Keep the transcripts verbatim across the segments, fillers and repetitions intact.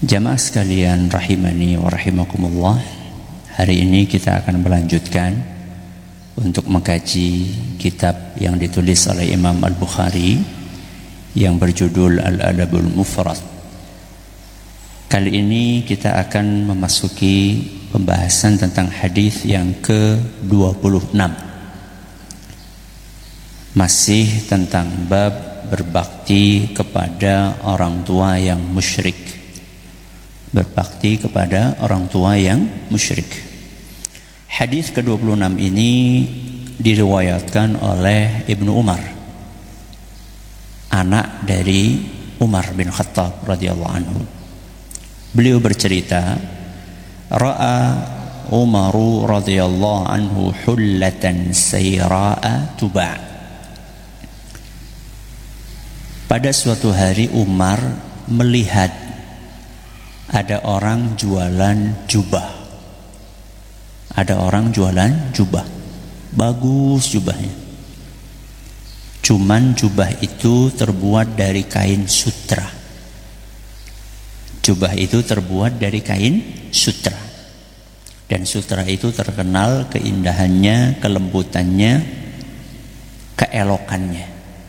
Jamaah sekalian rahimani wa rahimakumullah, hari ini kita akan melanjutkan untuk mengkaji kitab yang ditulis oleh Imam Al-Bukhari yang berjudul Al-Adabul Mufrad. Kali ini kita akan memasuki pembahasan tentang hadis yang ke dua puluh enam, masih tentang bab berbakti kepada orang tua yang musyrik. Berbakti kepada orang tua yang musyrik. Hadis ke dua puluh enam ini diriwayatkan oleh Ibnu Umar, anak dari Umar bin Khattab radhiyallahu anhu. Beliau bercerita, ra'a Umaru radhiyallahu anhu hullatan sayra'a tuba'. Pada suatu hari Umar melihat ada orang jualan jubah. Ada orang jualan jubah. Bagus jubahnya. Cuman jubah itu terbuat dari kain sutra. Jubah itu terbuat dari kain sutra. Dan sutra itu terkenal keindahannya, kelembutannya, keelokannya.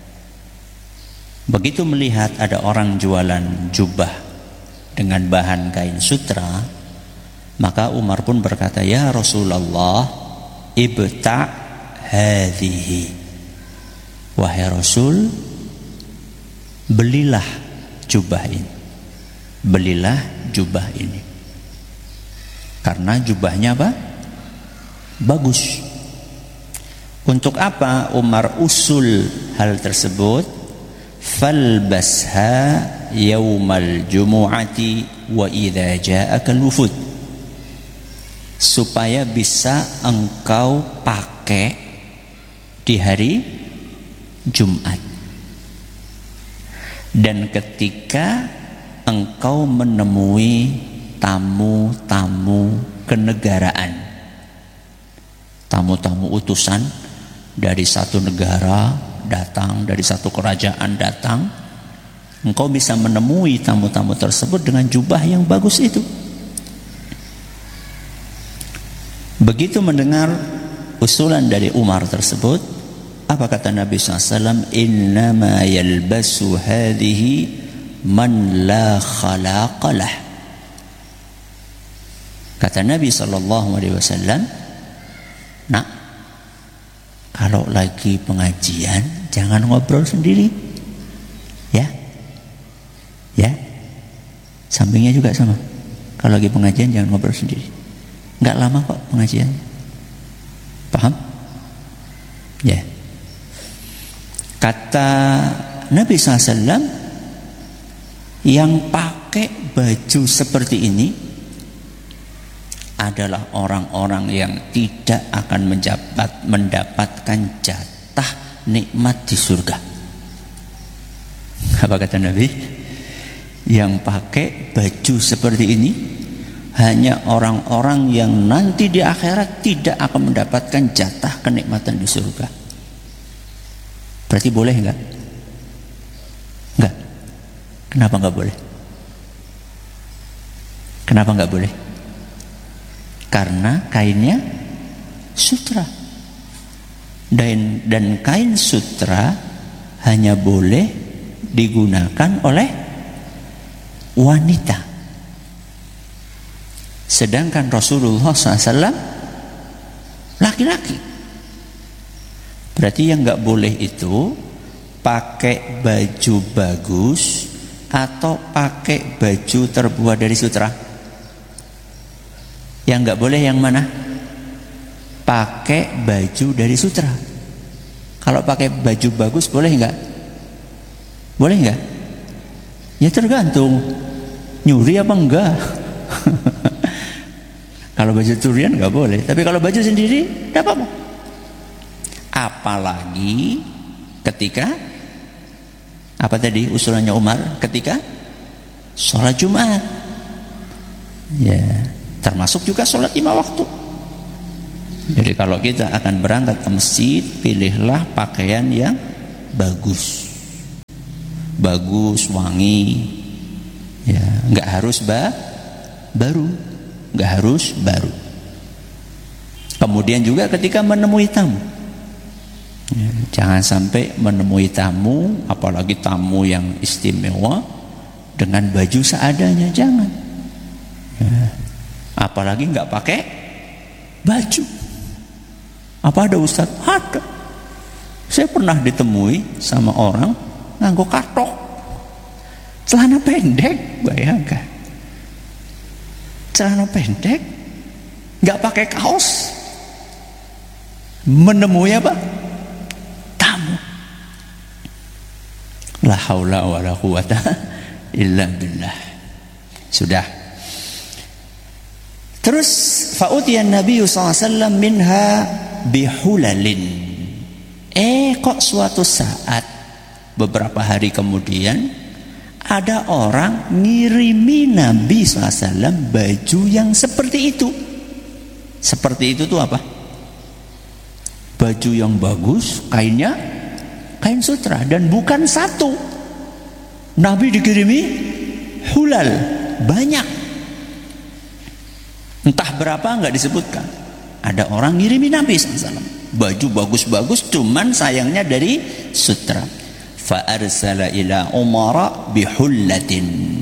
Begitu melihat ada orang jualan jubah dengan bahan kain sutra, maka Umar pun berkata, ya Rasulullah, ibta' hadhihi. Wahai Rasul, belilah jubah ini. Belilah jubah ini. Karena jubahnya apa? Bagus. Untuk apa Umar usul hal tersebut? Falbasha yaumal jumu'ati wa idza ja'aka al-wufud, supaya bisa engkau pakai di hari Jumat dan ketika engkau menemui tamu-tamu kenegaraan, tamu-tamu utusan dari satu negara datang, dari satu kerajaan datang, engkau bisa menemui tamu-tamu tersebut dengan jubah yang bagus itu. Begitu mendengar usulan dari Umar tersebut, apa kata Nabi shallallahu alaihi wasallam? Innama yalbasu hadhihi man la khalaqalah. Kata Nabi sallallahu alaihi wasallam, nak, kalau lagi pengajian jangan ngobrol sendiri, ya. Ya, sampingnya juga sama. Kalau lagi pengajian jangan ngobrol sendiri. Enggak lama kok pengajian. Paham? Ya. Kata Nabi shallallahu alaihi wasallam, yang pakai baju seperti ini adalah orang-orang yang tidak akan menjabat, mendapatkan jatah nikmat di surga. Apa kata Nabi? Yang pakai baju seperti ini hanya orang-orang yang nanti di akhirat tidak akan mendapatkan jatah kenikmatan di surga. Berarti boleh enggak? Enggak. Kenapa enggak boleh? Kenapa enggak boleh? Karena kainnya sutra. Dan, dan kain sutra hanya boleh digunakan oleh wanita. Sedangkan Rasulullah shallallahu alaihi wasallam laki-laki. Berarti yang gak boleh itu pakai baju bagus atau pakai baju terbuat dari sutra. Yang gak boleh yang mana? Pakai baju dari sutra. Kalau pakai baju bagus boleh enggak? Boleh enggak? Ya tergantung nyuri apa enggak. Kalau baju curian enggak boleh, tapi kalau baju sendiri enggak apa-apa. Apalagi ketika apa tadi usulannya Umar, ketika sholat Jumat. Ya, termasuk juga sholat lima waktu. Jadi kalau kita akan berangkat ke masjid, pilihlah pakaian yang bagus, bagus, wangi, Ya, nggak harus ba baru, nggak harus baru. Kemudian juga ketika menemui tamu, ya, jangan sampai menemui tamu, apalagi tamu yang istimewa, dengan baju seadanya, jangan. Ya, apalagi nggak pakai baju. Apa ada Ustaz? Ada. Saya pernah ditemui sama orang nganggo katok, celana pendek, bayangkan. Celana pendek, nggak pakai kaos, menemui apa? Tamu. La haula wa la quwata illa billah. Sudah. Terus fa'utiyan Nabi sallallahu alaihi wasallam minha bihulalin. Eh kok suatu saat beberapa hari kemudian ada orang ngirimi Nabi sallallahu alaihi wasallam baju yang seperti itu. Seperti itu tuh apa? Baju yang bagus, kainnya kain sutra, dan bukan satu. Nabi dikirimi hulal banyak, entah berapa nggak disebutkan. Ada orang ngirimi Nabi sallallahu alaihi wasallam baju bagus-bagus, cuman sayangnya dari sutra. Fa arsala ila Umar bihullatin.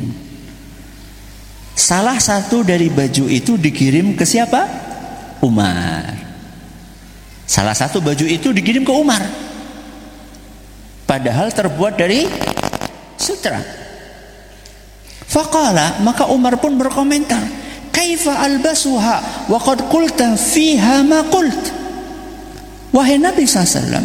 Salah satu dari baju itu dikirim ke siapa? Umar. Salah satu baju itu dikirim ke Umar, padahal terbuat dari sutra. Faqala, maka Umar pun berkomentar, kaifa albasuha wa qad qulta fiha ma qult. Wahai Nabi sallallahu alaihi wasallam,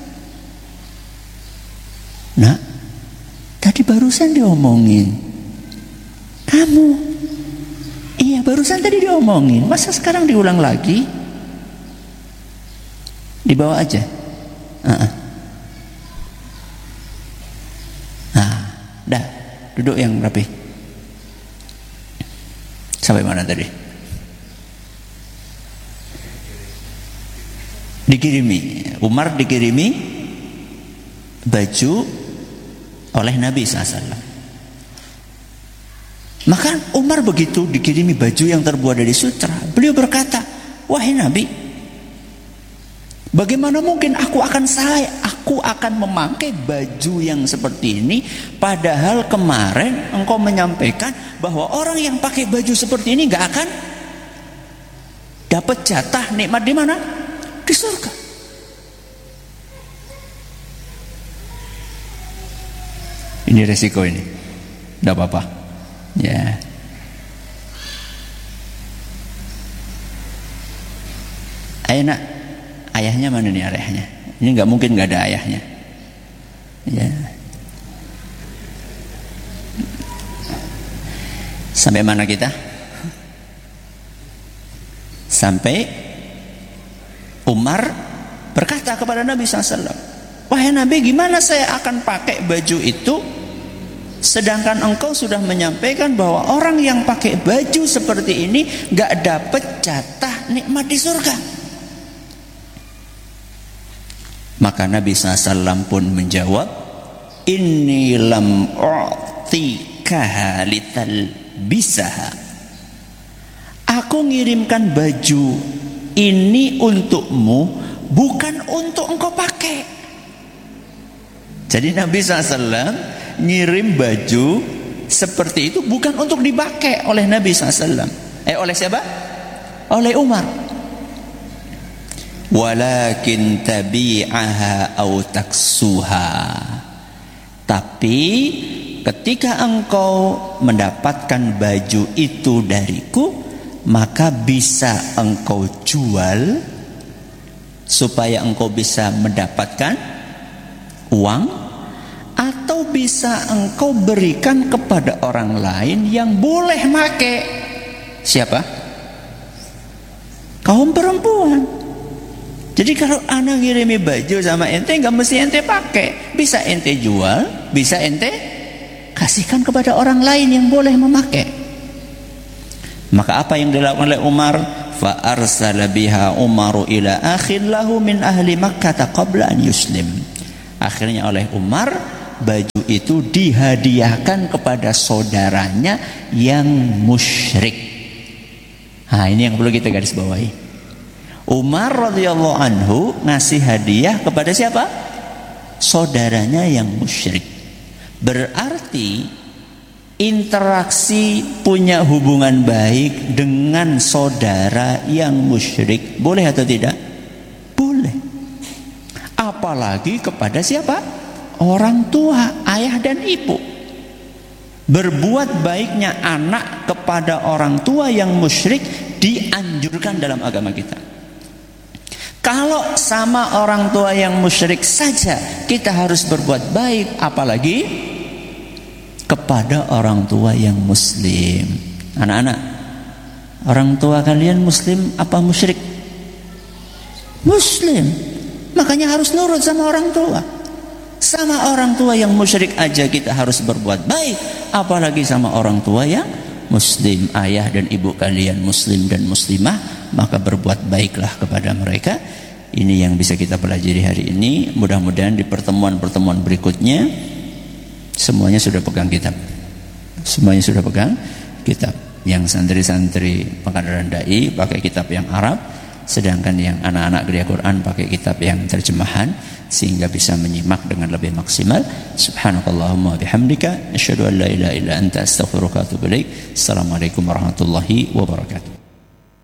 nah tadi barusan diomongin kamu, iya barusan tadi diomongin, masa sekarang diulang lagi? Dibawa aja. uh-uh. Nah dah, duduk yang rapi. Sampai mana tadi? Dikirimi, Umar dikirimi baju oleh Nabi sallallahu alaihi wasallam. Maka Umar begitu dikirimi baju yang terbuat dari sutra, beliau berkata, wahai Nabi, bagaimana mungkin aku akan salah, aku akan memakai baju yang seperti ini, padahal kemarin engkau menyampaikan bahwa orang yang pakai baju seperti ini gak akan dapat jatah nikmat di mana? Di surga. Ini resiko ini, tidak apa-apa. Ya. Ayo nak, ayahnya mana nih ayahnya? Ini nggak mungkin nggak ada ayahnya. Ya. Sampai mana kita? Sampai Umar berkata kepada Nabi sallallahu alaihi wasallam, wahai Nabi, gimana saya akan pakai baju itu sedangkan engkau sudah menyampaikan bahwa orang yang pakai baju seperti ini gak dapat jatah nikmat di surga. Maka Nabi sallallahu alaihi wasallam pun menjawab, inni lam u'tikaha litalbisaha. Aku ngirimkan baju ini untukmu, bukan untuk engkau pakai. Jadi Nabi sallallahu alaihi wasallam ngirim baju seperti itu bukan untuk dipakai oleh Nabi sallallahu alaihi wasallam. Eh oleh siapa? Oleh Umar. Walakin tabi'aha aw taksuha. Tapi ketika engkau mendapatkan baju itu dariku, maka bisa engkau jual supaya engkau bisa mendapatkan uang, atau bisa engkau berikan kepada orang lain yang boleh make. Siapa? Kaum perempuan. Jadi kalau anak ngirimi baju sama ente, nggak mesti ente pakai, bisa ente jual, bisa ente kasihkan kepada orang lain yang boleh memakai. Maka apa yang dilakukan oleh Umar? Fa arsala biha Umaru ila akhin lahu min ahli Makkah qabla an yuslim. Akhirnya oleh Umar, baju itu dihadiahkan kepada saudaranya yang musyrik. Nah, ini yang perlu kita garis bawahi. Umar radhiyallahu anhu ngasih hadiah kepada siapa? Saudaranya yang musyrik. Berarti interaksi punya hubungan baik dengan saudara yang musyrik boleh atau tidak? Boleh. Apalagi kepada siapa? Orang tua, ayah dan ibu. Berbuat baiknya anak kepada orang tua yang musyrik dianjurkan dalam agama kita. Kalau sama orang tua yang musyrik saja kita harus berbuat baik, apalagi kepada orang tua yang muslim. Anak-anak, orang tua kalian muslim apa musyrik? Muslim. Makanya harus nurut sama orang tua. Sama orang tua yang musyrik aja kita harus berbuat baik, apalagi sama orang tua yang muslim. Ayah dan ibu kalian muslim dan muslimah, maka berbuat baiklah kepada mereka. Ini yang bisa kita pelajari hari ini. Mudah-mudahan di pertemuan-pertemuan berikutnya semuanya sudah pegang kitab. Semuanya sudah pegang kitab. Yang santri-santri Pekanbaru Dai pakai kitab yang Arab, sedangkan yang anak-anak gereja Quran pakai kitab yang terjemahan, sehingga bisa menyimak dengan lebih maksimal. Subhanakallahumma bihamdika asyhadu an la ilaha illa anta astaghfiruka wa atubu ilaik. Assalamualaikum warahmatullahi wabarakatuh.